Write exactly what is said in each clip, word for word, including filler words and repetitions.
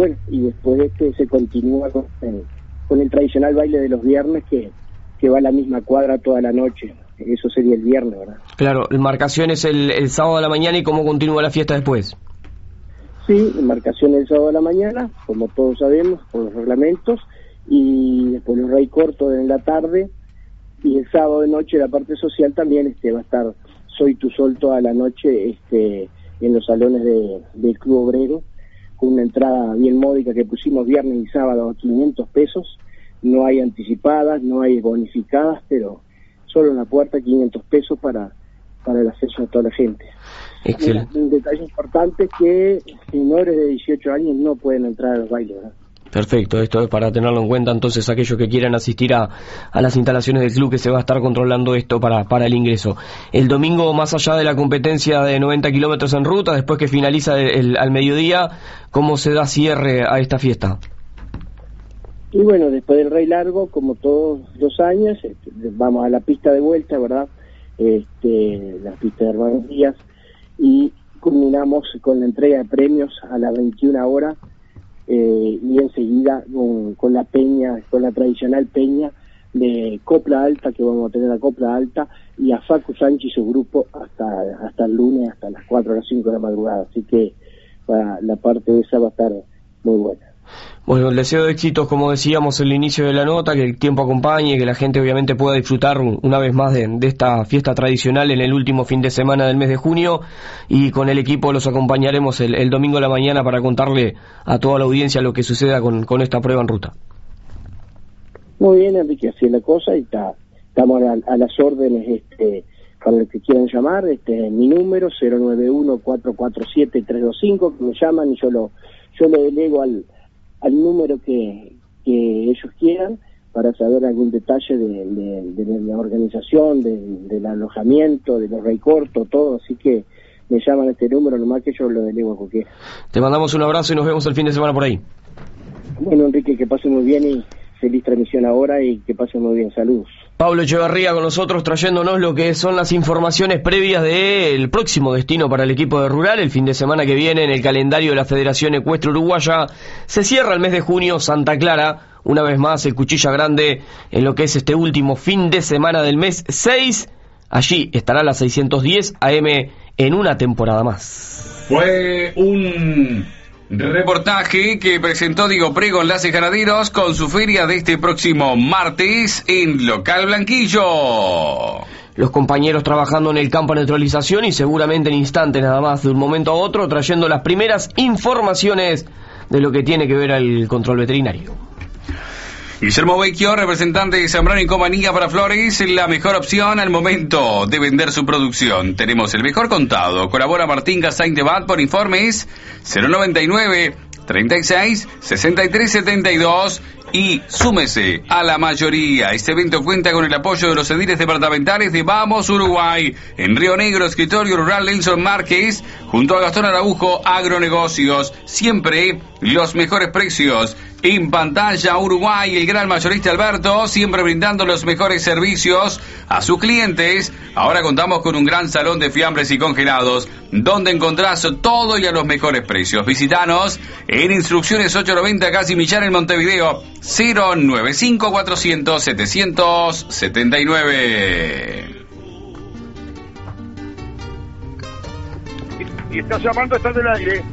bueno, y después este se continúa con el, con el tradicional baile de los viernes que, que va a la misma cuadra toda la noche. Eso sería el viernes, ¿verdad? Claro, la marcación es el, el sábado de la mañana. ¿Y cómo continúa la fiesta después? Sí, marcación el sábado de la mañana, como todos sabemos, por los reglamentos, y después los rey cortos en la tarde, y el sábado de noche la parte social también este va a estar Soy tu Sol toda la noche este en los salones de, del Club Obrero, con una entrada bien módica que pusimos viernes y sábado a quinientos pesos, no hay anticipadas, no hay bonificadas, pero solo en la puerta quinientos pesos para, para el acceso a toda la gente. Excelente. Un, un detalle importante es que menores de dieciocho años no pueden entrar a los bailes, ¿verdad? Perfecto, esto es para tenerlo en cuenta entonces aquellos que quieran asistir a, a las instalaciones del club, que se va a estar controlando esto para, para el ingreso. El domingo, más allá de la competencia de noventa kilómetros en ruta, después que finaliza el, el, al mediodía, ¿cómo se da cierre a esta fiesta? Y bueno, después del Rey Largo, como todos los años, este, vamos a la pista de vuelta, ¿verdad? Este, la pista de Hermanos Díaz, y culminamos con la entrega de premios a las veintiuna horas. Eh, y enseguida con, con la peña, con la tradicional peña de Copla Alta, que vamos a tener a Copla Alta, y a Facu Sánchez y su grupo hasta hasta el lunes, hasta las cuatro o las cinco de la madrugada, así que para la parte de esa va a estar muy buena. Bueno, el deseo de éxitos, como decíamos en el inicio de la nota, que el tiempo acompañe, que la gente obviamente pueda disfrutar una vez más de, de esta fiesta tradicional en el último fin de semana del mes de junio, y con el equipo los acompañaremos el, el domingo a la mañana para contarle a toda la audiencia lo que suceda con, con esta prueba en ruta. Muy bien, Enrique, así es la cosa, y está, estamos a, a las órdenes este, para los que quieran llamar. Este mi número, cero nueve uno, cuatro cuatro siete, tres dos cinco, que me llaman y yo lo yo le delego al al número que, que ellos quieran para saber algún detalle de, de, de la organización, de, del alojamiento, de los rey cortos, todo, así que me llaman a este número, nomás que yo lo delego a cualquiera. Te mandamos un abrazo y nos vemos el fin de semana por ahí. Bueno, Enrique, que pasen muy bien y feliz transmisión ahora y que pasen muy bien, saludos. Pablo Echeverría con nosotros trayéndonos lo que son las informaciones previas del próximo destino para el equipo de Rural. El fin de semana que viene en el calendario de la Federación Ecuestre Uruguaya se cierra el mes de junio Santa Clara, una vez más el Cuchilla Grande en lo que es este último fin de semana del mes seis. Allí estará la seiscientos diez A M en una temporada más. Fue un reportaje que presentó Diego Prego, Enlaces Ganaderos, con su feria de este próximo martes en Local Blanquillo. Los compañeros trabajando en el campo de neutralización y seguramente en instantes nada más, de un momento a otro, trayendo las primeras informaciones de lo que tiene que ver al control veterinario. Guillermo Vecchio, representante de Zambrano y Compañía para Flores, la mejor opción al momento de vender su producción. Tenemos el mejor contado. Colabora Martín Gasain de Bat por informes cero noventa y nueve, treinta y seis, sesenta y tres setenta y dos y súmese a la mayoría. Este evento cuenta con el apoyo de los ediles departamentales de Vamos Uruguay. En Río Negro, escritorio rural Nelson Márquez, junto a Gastón Araujo, Agronegocios. Siempre los mejores precios. En pantalla Uruguay, el gran mayorista Alberto, siempre brindando los mejores servicios a sus clientes. Ahora contamos con un gran salón de fiambres y congelados, donde encontrás todo y a los mejores precios. Visítanos en Instrucciones ocho noventa Casi Millán en Montevideo, cero nueve cinco, cuatrocientos, setecientos setenta y nueve. Y está llamando, está en el aire.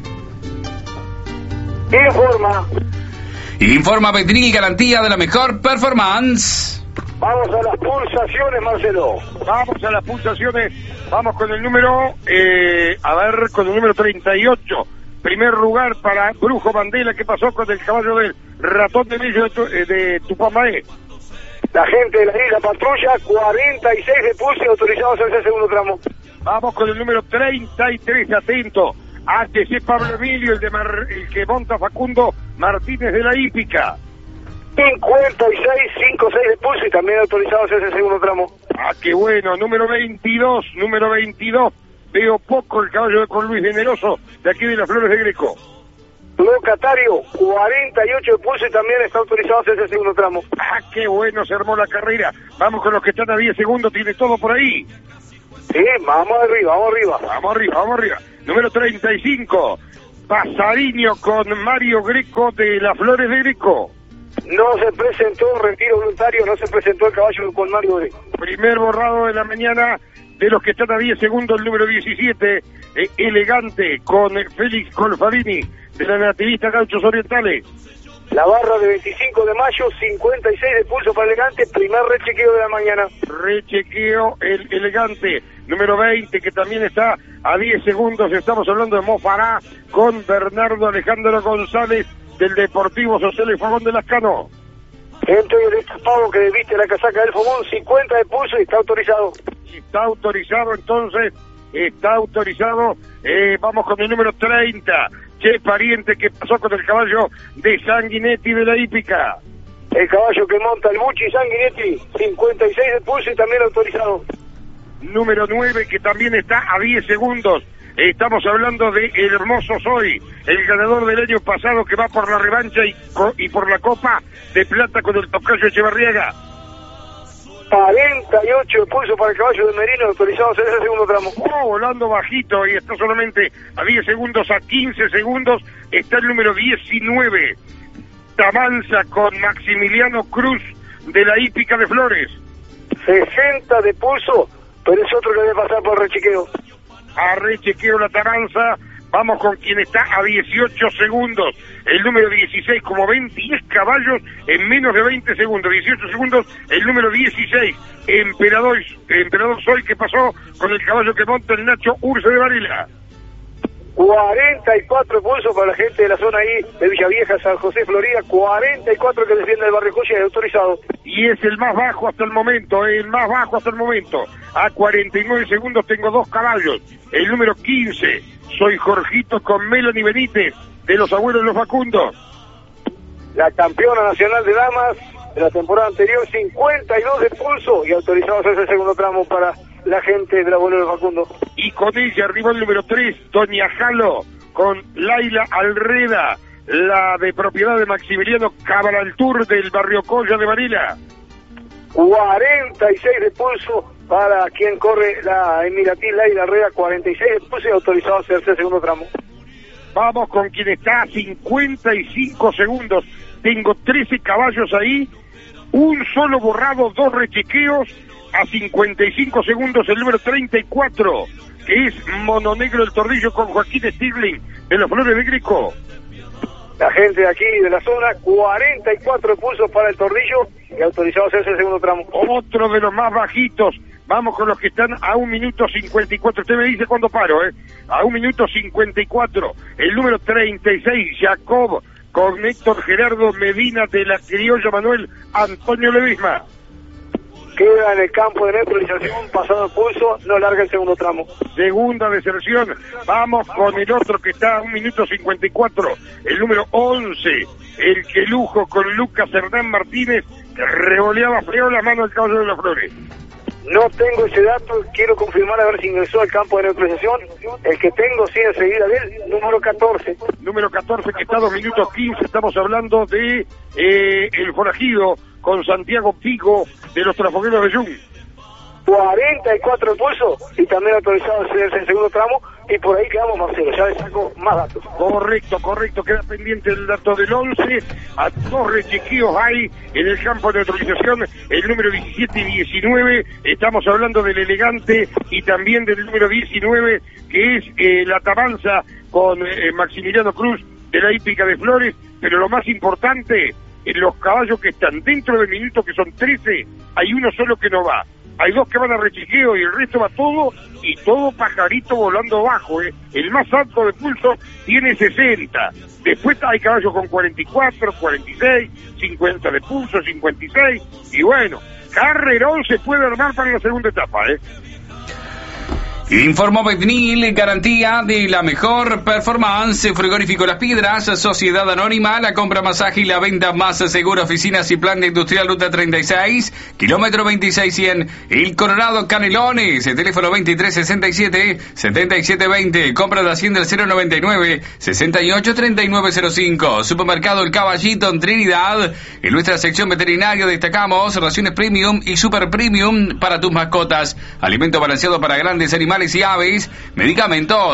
Informa. Informa Petrini, garantía de la mejor performance. Vamos a las pulsaciones, Marcelo. Vamos a las pulsaciones. Vamos con el número, eh, a ver, con el número treinta y ocho. Primer lugar para Brujo Mandela. ¿Qué pasó con el caballo del ratón de Millo de, tu, eh, de Tupamae? La gente de la isla patrulla, cuarenta y seis de pulso y autorizados a ese segundo tramo. Vamos con el número treinta y tres, atento. H C Pablo Emilio, el, de Mar, el que monta Facundo Martínez de la Hípica. cincuenta y seis, cincuenta y seis de pulso y también autorizados a ese segundo tramo. Ah, qué bueno. Número veintidós, número veintidós. Veo poco el caballo de con Luis Generoso, de aquí de las Flores de Greco. Locatario, cuarenta y ocho de pulso y también está autorizado a ese segundo tramo. Ah, qué bueno, se armó la carrera. Vamos con los que están a diez segundos, tiene todo por ahí. Sí, vamos arriba, vamos arriba. Vamos arriba, vamos arriba. Número treinta y cinco. Pasariño con Mario Greco de las Flores de Greco. No se presentó, retiro voluntario, no se presentó el caballo con Mario Greco. Primer borrado de la mañana de los que están a diez segundos, el número diecisiete, eh, Elegante, con Félix Colfarini, de la Nativista Gauchos Orientales. La barra de veinticinco de mayo, cincuenta y seis de pulso para Elegante, primer rechequeo de la mañana. Rechequeo el Elegante, número veinte, que también está a diez segundos, estamos hablando de Mofará, con Bernardo Alejandro González, del Deportivo Social y Fogón de Lascano. Entro el destapado que viste la casaca del Fogón, cincuenta de pulso y está autorizado. Está autorizado, entonces, está autorizado. Eh, vamos con el número treinta, Che Pariente, que pasó con el caballo de Sanguinetti de la Hípica. El caballo que monta el Buchi Sanguinetti, cincuenta y seis de pulso y también autorizado. Número nueve, que también está a diez segundos. Estamos hablando de El Hermoso Soy, el ganador del año pasado, que va por la revancha y, y por la Copa de Plata con el Tocayo Echevarriaga. cuarenta y ocho de pulso para el caballo de Merino, autorizado en ese segundo tramo. Oh, volando bajito y está solamente a diez segundos, a quince segundos está el número diecinueve, Tamanza con Maximiliano Cruz de la Hípica de Flores. sesenta de pulso, pero es otro que debe pasar por rechequeo. A rechequeo la Tamanza, vamos con quien está a dieciocho segundos, el número dieciséis, como ven, diez caballos en menos de veinte segundos, dieciocho segundos, el número dieciséis, Emperador, Emperador Soy, que pasó con el caballo que monta el Nacho Urce de Varela. cuarenta y cuatro pulsos para la gente de la zona ahí de Villavieja, San José, Florida, cuarenta y cuatro que defiende el barrio Joya, autorizado. Y es el más bajo hasta el momento, el más bajo hasta el momento. A cuarenta y nueve segundos tengo dos caballos, el número quince, Soy Jorgito con Melanie Benítez, de los abuelos Los Facundos. La campeona nacional de damas de la temporada anterior, cincuenta y dos de pulso y autorizado a hacer el segundo tramo para la gente del abuelo Los Facundos. Y con ella arriba el número tres, Doña Jalo, con Laila Alreda, la de propiedad de Maximiliano Cabalaltur del barrio Colla de Varela. cuarenta y seis de pulso para quien corre la Emiratil Laila Alreda, cuarenta y seis de pulso y autorizado a hacerse el segundo tramo. Vamos con quien está a cincuenta y cinco segundos. Tengo trece caballos ahí, un solo borrado, dos rechequeos. A cincuenta y cinco segundos el número treinta y cuatro, que es Mononegro el Tordillo con Joaquín Stirling de los Flores de Greco. La gente de aquí de la zona, cuarenta y cuatro pulsos para el Tordillo y autorizado a hacerse el segundo tramo. Otro de los más bajitos. Vamos con los que están a un minuto cincuenta y cuatro. Usted me dice cuándo paro, ¿eh? A un minuto cincuenta y cuatro. El número treinta y seis, Jacob, con Héctor Gerardo Medina de la criolla Manuel Antonio Levisma. Queda en el campo de neutralización, pasado el pulso, no larga el segundo tramo. Segunda deserción, vamos con el otro que está a un minuto cincuenta y cuatro, el número once, el que lujo con Lucas Hernán Martínez, que revoleaba feo la mano del caballo de las Flores. No tengo ese dato, quiero confirmar a ver si ingresó al campo de neutralización. El que tengo, sí, enseguida de él, número catorce. Número catorce, que está a dos minutos quince, estamos hablando de eh, el forajido con Santiago Pico de los Trafogueros de Jung. cuarenta y cuatro de pulso y también autorizado a hacerse el segundo tramo y por ahí quedamos, Marcelo, ya le saco más datos. Correcto, correcto, queda pendiente el dato del once, a dos rechequeos hay en el campo de neutralización, el número diecisiete y diecinueve, estamos hablando del Elegante y también del número diecinueve, que es eh, la Tamanza con eh, Maximiliano Cruz de la Hípica de Flores, pero lo más importante, en los caballos que están dentro del minuto, que son trece, hay uno solo que no va. Hay dos que van a rechequeo y el resto va todo, y todo pajarito volando bajo, ¿eh? El más alto de pulso tiene sesenta. Después hay caballos con cuarenta y cuatro, cuarenta y seis, cincuenta de pulso, cincuenta y seis. Y bueno, carrerón se puede armar para la segunda etapa, ¿eh? Informó Betnil, garantía de la mejor performance, Frigorífico Las Piedras, Sociedad Anónima, la compra más ágil, la venta más segura, oficinas y plan de industrial, ruta treinta y seis, kilómetro veintiséis cien, El Colorado, Canelones, el teléfono veintitrés sesenta y siete, setenta y siete veinte, compra de Hacienda el cero noventa y nueve, sesenta y ocho treinta y nueve cero cinco, Supermercado El Caballito en Trinidad, en nuestra sección veterinaria destacamos raciones premium y super premium para tus mascotas, alimento balanceado para grandes animales y aves, medicamentos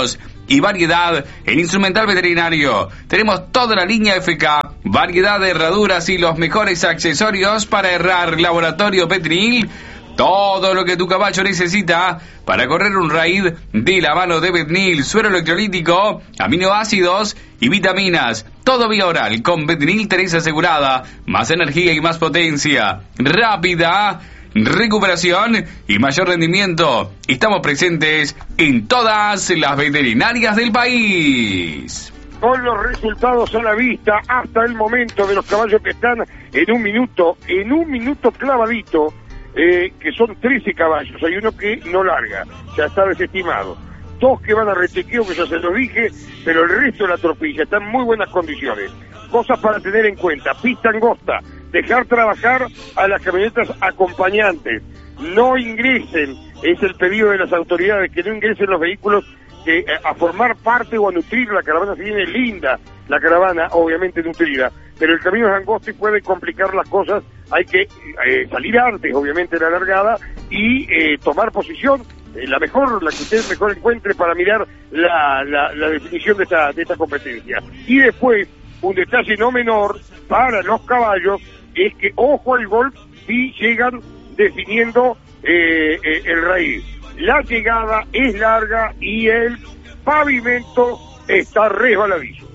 y variedad en instrumental veterinario. Tenemos toda la línea F K, variedad de herraduras y los mejores accesorios para herrar. Laboratorio Petrinil, todo lo que tu caballo necesita para correr un raid de la mano de Petrinil. Suero electrolítico, aminoácidos y vitaminas. Todo vía oral. Con Petrinil tenés asegurada más energía y más potencia. Rápida recuperación y mayor rendimiento. Estamos presentes en todas las veterinarias del país. Con los resultados a la vista hasta el momento de los caballos que están en un minuto, en un minuto clavadito, eh, que son trece caballos. Hay uno que no larga, ya está desestimado. Dos que van a rechequeo, que ya se los dije, pero el resto de la tropilla está en muy buenas condiciones. Cosas para tener en cuenta: pista angosta, dejar trabajar a las camionetas acompañantes, no ingresen, es el pedido de las autoridades, que no ingresen los vehículos que eh, a formar parte o a nutrir la caravana. Si viene linda la caravana, obviamente nutrida, pero el camino es angosto y puede complicar las cosas. Hay que eh, salir antes, obviamente, de la largada y eh, tomar posición, eh, la mejor, la que usted mejor encuentre para mirar la, la, la definición de esta, de esta competencia. Y después, un detalle no menor para los caballos es que ojo al gol si llegan definiendo eh, eh, el raíz. La llegada es larga y el pavimento está resbaladizo.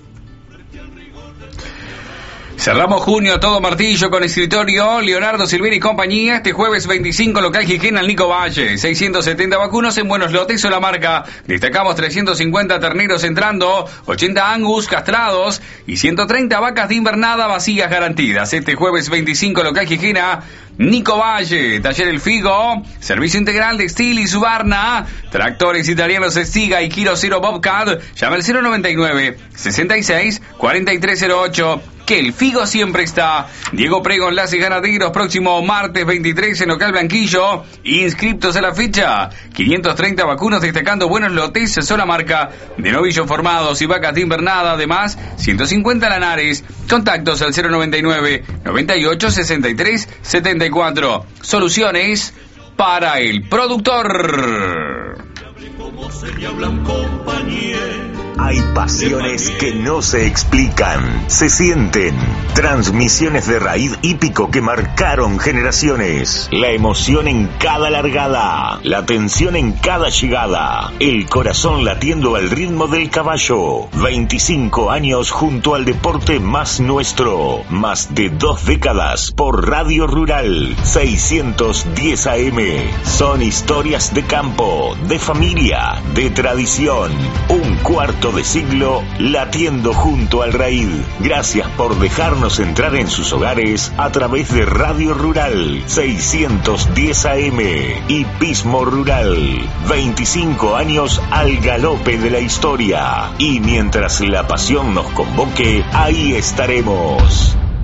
Cerramos junio todo martillo con escritorio Leonardo Silvera y compañía. Este jueves veinticinco, local Gijena, Nico Valle. seiscientos setenta vacunos en buenos lotes, sola marca. Destacamos trescientos cincuenta terneros entrando, ochenta angus castrados y ciento treinta vacas de invernada vacías garantidas. Este jueves veinticinco, local Gijena, Nico Valle. Taller El Figo, servicio integral de Steel y Subarna, tractores italianos Estiga y Kilo Cero Bobcat. Llama al cero noventa y nueve, sesenta y seis, cuarenta y tres cero ocho. Que el Figo siempre está. Diego Prego, Enlaces Ganaderos, próximo martes veintitrés en local Blanquillo. Inscriptos a la fecha, quinientos treinta vacunos destacando buenos lotes, sola marca, de novillos formados y vacas de invernada, además ciento cincuenta lanares. Contactos al cero noventa y nueve, noventa y ocho, sesenta y tres, setenta y cuatro. Soluciones para el productor. Hay pasiones que no se explican, se sienten. Transmisiones de raíz hípico que marcaron generaciones. La emoción en cada largada, la tensión en cada llegada, el corazón latiendo al ritmo del caballo. veinticinco años junto al deporte más nuestro. Más de dos décadas por Radio Rural. seiscientos diez A M. Son historias de campo, de familia, de tradición. Un cuarto de siglo latiendo junto al raíz. Gracias por dejarnos entrar en sus hogares a través de Radio Rural seiscientos diez A M y Pismo Rural. veinticinco años al galope de la historia. Y mientras la pasión nos convoque, ahí estaremos.